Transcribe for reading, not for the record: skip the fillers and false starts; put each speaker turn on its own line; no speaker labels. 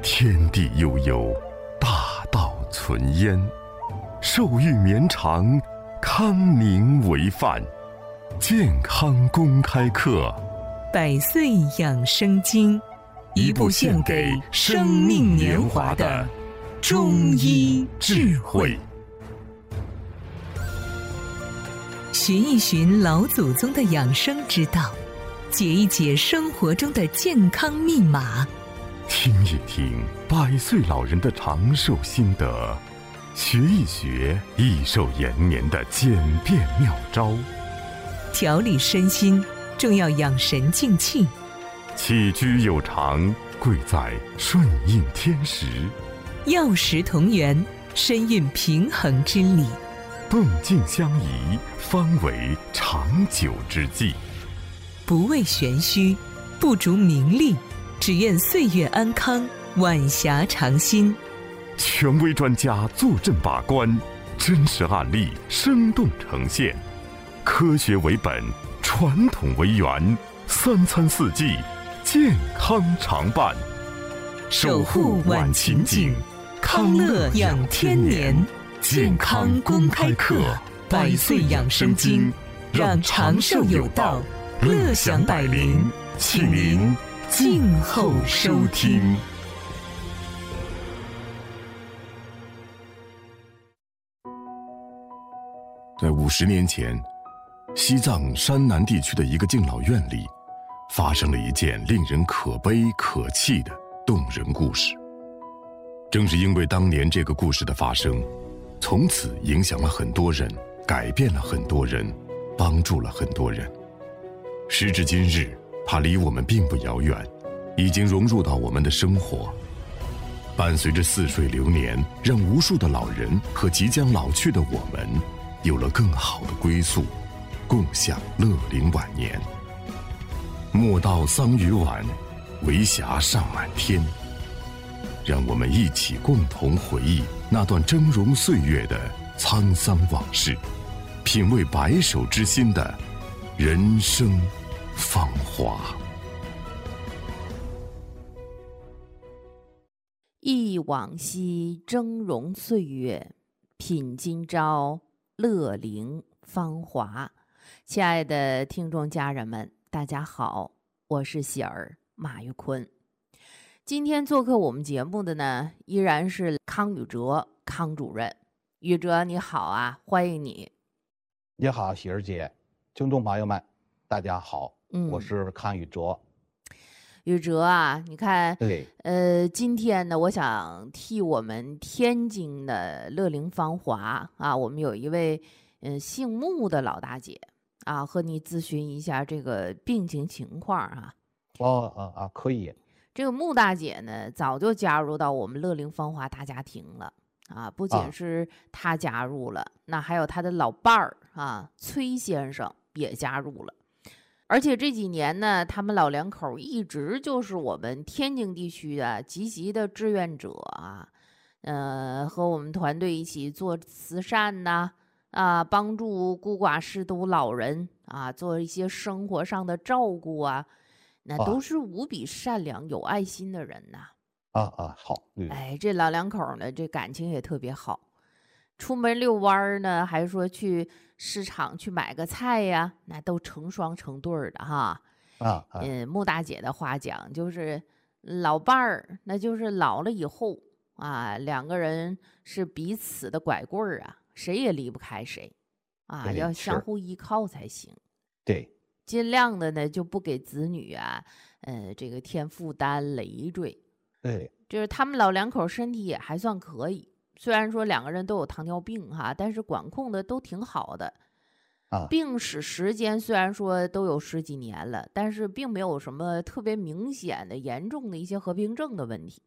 天地悠悠，大道存焉。寿欲绵长，康宁为范。健康公开课，
100岁养生经，一部献给生命年华的中医智慧。寻一寻老祖宗的养生之道，解一解生活中的健康密码，
听一听100岁老人的长寿心得，学一学益寿延年的简便妙招。
调理身心，重要养神静气。
起居有常，贵在顺应天时。
药食同源，深蕴平衡之理。
动静相宜，方为长久之计。
不为玄虚，不逐名利，只愿岁月安康，晚霞长新。
权威专家坐镇把关，真实案例生动呈现。科学为本，传统为源，3餐4季，健康常伴。
守护晚晴景，康乐养天年。健康公开课，100岁养生经，让长寿有道，乐享百龄，请您静候收听。
在50年前，西藏山南地区的一个敬老院里，发生了一件令人可悲可泣的动人故事。正是因为当年这个故事的发生，从此影响了很多人，改变了很多人，帮助了很多人。时至今日，它离我们并不遥远，已经融入到我们的生活，伴随着似水流年，让无数的老人和即将老去的我们有了更好的归宿，共享乐龄晚年。莫道桑榆晚，为霞尚满天。让我们一起共同回忆那段峥嵘岁月的沧桑往事，品味白首之心的人生芳华。
忆往昔峥嵘岁月，品今朝乐龄芳华。亲爱的听众家人们，大家好，我是喜儿马玉坤。今天做客我们节目的呢，依然是康宇哲康主任。宇哲你好啊，欢迎你。
你好，喜儿姐，听众朋友们，大家好，我是康宇哲。
宇哲啊，你看，
对，
今天呢，我想替我们天津的乐龄芳华啊，我们有一位姓穆的老大姐啊，和你咨询一下这个病情情况啊。
可以。
这个穆大姐呢，早就加入到我们乐龄芳华大家庭了啊！不仅是她加入了，那还有她的老伴儿啊，崔先生也加入了。而且这几年呢，他们老两口一直就是我们天津地区的积极的志愿者啊，和我们团队一起做慈善呐，帮助孤寡失独老人啊，做一些生活上的照顾啊。那都是无比善良有爱心的人呐！
好，
哎，这老两口呢，这感情也特别好。出门遛弯呢，还说去市场去买个菜呀，那都成双成对的哈。穆大姐的话讲，就是老伴儿，那就是老了以后啊，两个人是彼此的拐棍儿啊，谁也离不开谁啊，要相互依靠才行。
对。
尽量的呢，就不给子女啊，这个添负担累赘。
对，
就是他们老两口身体也还算可以，虽然说两个人都有糖尿病哈，但是管控的都挺好的。病史时间虽然说都有10几年了，但是并没有什么特别明显的严重的一些合并症的问题